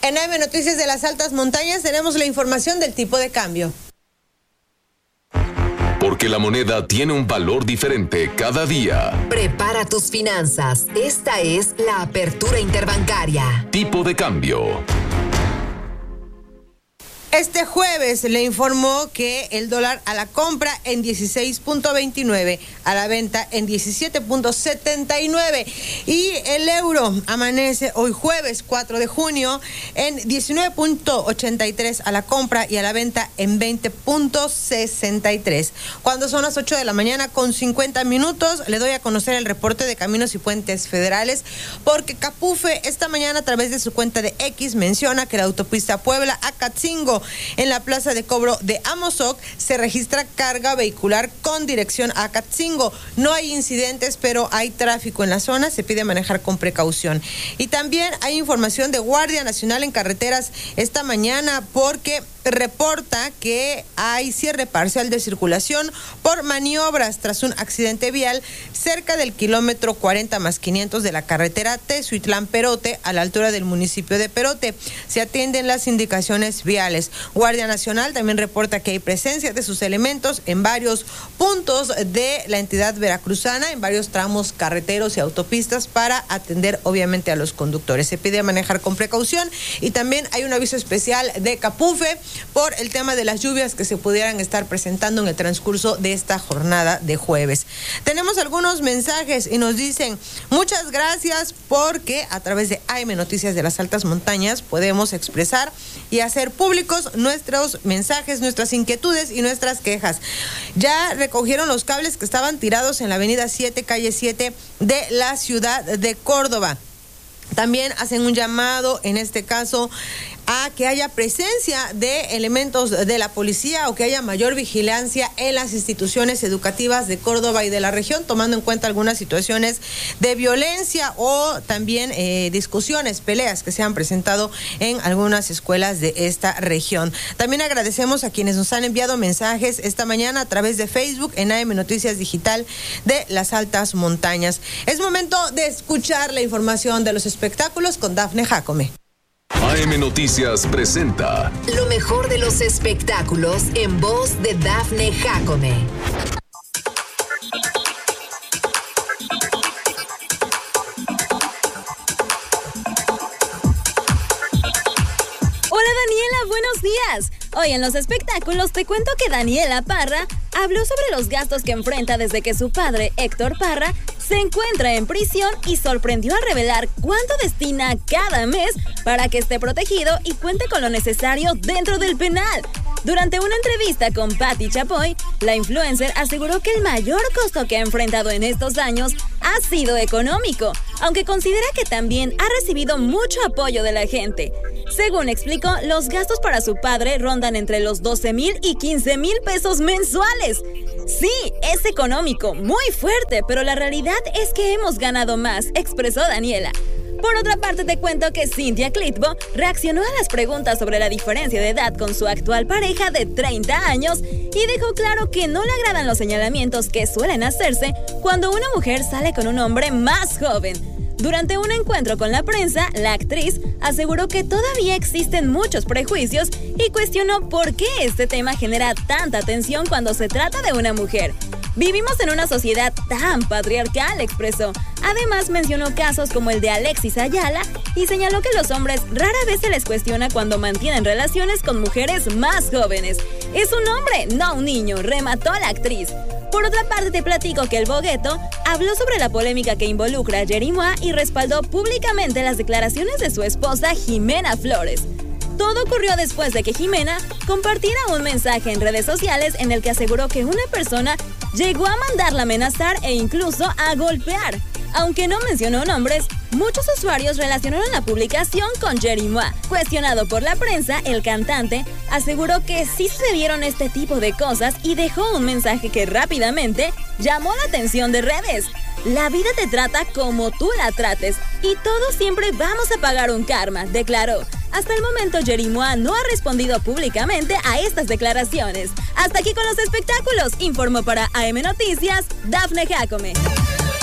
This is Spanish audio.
En AM Noticias de las Altas Montañas tenemos la información del tipo de cambio. Porque la moneda tiene un valor diferente cada día. Prepara tus finanzas. Esta es la apertura interbancaria. Tipo de cambio. Este jueves le informó que el dólar a la compra en 16.29, a la venta en 17.79 y el euro amanece hoy jueves 4 de junio en 19.83 a la compra y a la venta en 20.63. Cuando son las 8 de la mañana con 50 minutos, le doy a conocer el reporte de Caminos y Puentes Federales, porque Capufe esta mañana a través de su cuenta de X menciona que la autopista Puebla-Acatzingo en la plaza de cobro de Amozoc se registra carga vehicular con dirección a Acatzingo. No hay incidentes, pero hay tráfico en la zona, se pide manejar con precaución. Y también hay información de Guardia Nacional en carreteras esta mañana, porque reporta que hay cierre parcial de circulación por maniobras tras un accidente vial cerca del kilómetro 40+500 de la carretera Tezuitlán-Perote a la altura del municipio de Perote. Se atienden las indicaciones viales. Guardia Nacional también reporta que hay presencia de sus elementos en varios puntos de la entidad veracruzana, en varios tramos carreteros y autopistas para atender obviamente a los conductores. Se pide manejar con precaución y también hay un aviso especial de Capufe por el tema de las lluvias que se pudieran estar presentando en el transcurso de esta jornada de jueves. Tenemos algunos mensajes y nos dicen: muchas gracias, porque a través de AM Noticias de las Altas Montañas podemos expresar y hacer públicos nuestros mensajes, nuestras inquietudes y nuestras quejas. Ya recogieron los cables que estaban tirados en la avenida 7, calle 7 de la ciudad de Córdoba. También hacen un llamado, en este caso, a que haya presencia de elementos de la policía o que haya mayor vigilancia en las instituciones educativas de Córdoba y de la región, tomando en cuenta algunas situaciones de violencia o también discusiones, peleas que se han presentado en algunas escuelas de esta región. También agradecemos a quienes nos han enviado mensajes esta mañana a través de Facebook en AM Noticias Digital de las Altas Montañas. Es momento de escuchar la información de los espectáculos con Dafne Jacome. AM Noticias presenta lo mejor de los espectáculos en voz de Dafne Jacome. Hola Daniela, buenos días. Hoy en los espectáculos te cuento que Daniela Parra habló sobre los gastos que enfrenta desde que su padre, Héctor Parra, se encuentra en prisión y sorprendió al revelar cuánto destina cada mes para que esté protegido y cuente con lo necesario dentro del penal. Durante una entrevista con Patti Chapoy, la influencer aseguró que el mayor costo que ha enfrentado en estos años ha sido económico, aunque considera que también ha recibido mucho apoyo de la gente. Según explicó, los gastos para su padre rondan entre los 12,000 y 15,000 pesos mensuales. Sí, es económico, muy fuerte, pero la realidad es que hemos ganado más, expresó Daniela. Por otra parte, te cuento que Cynthia Clitbo reaccionó a las preguntas sobre la diferencia de edad con su actual pareja de 30 años y dejó claro que no le agradan los señalamientos que suelen hacerse cuando una mujer sale con un hombre más joven. Durante un encuentro con la prensa, la actriz aseguró que todavía existen muchos prejuicios y cuestionó por qué este tema genera tanta tensión cuando se trata de una mujer. Vivimos en una sociedad tan patriarcal, expresó. Además, mencionó casos como el de Alexis Ayala y señaló que los hombres rara vez se les cuestiona cuando mantienen relaciones con mujeres más jóvenes. Es un hombre, no un niño, remató la actriz. Por otra parte, te platico que el Bogueto habló sobre la polémica que involucra a Jerimois y respaldó públicamente las declaraciones de su esposa Jimena Flores. Todo ocurrió después de que Jimena compartiera un mensaje en redes sociales en el que aseguró que una persona llegó a mandarla a amenazar e incluso a golpear. Aunque no mencionó nombres, muchos usuarios relacionaron la publicación con Jerimois. Cuestionado por la prensa, el cantante aseguró que sí sucedieron este tipo de cosas y dejó un mensaje que rápidamente llamó la atención de redes. La vida te trata como tú la trates y todos siempre vamos a pagar un karma, declaró. Hasta el momento, Jerimois no ha respondido públicamente a estas declaraciones. Hasta aquí con los espectáculos, informó para AM Noticias, Dafne Jacome.